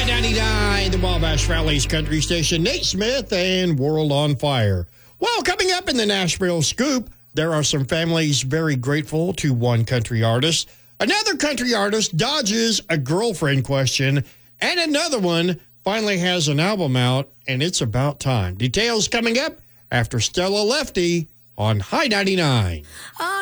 99, the Wabash Valley's country station, Nate Smith and World on Fire. Well, coming up in the Nashville Scoop, there are some families very grateful to one country artist. Another country artist dodges a girlfriend question, and another one finally has an album out, and it's about time. Details coming up after Stella Lefty on High 99.